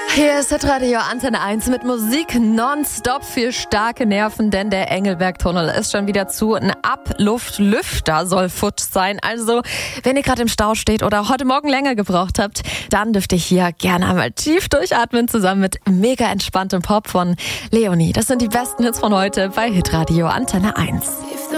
Hier ist Hitradio Antenne 1 mit Musik nonstop für starke Nerven, denn der Engelbergtunnel ist schon wieder zu. Ein Abluftlüfter soll futsch sein. Also, wenn ihr gerade im Stau steht oder heute Morgen länger gebraucht habt, dann dürft ihr hier gerne einmal tief durchatmen, zusammen mit mega entspanntem Pop von Leonie. Das sind die besten Hits von heute bei Hitradio Antenne 1.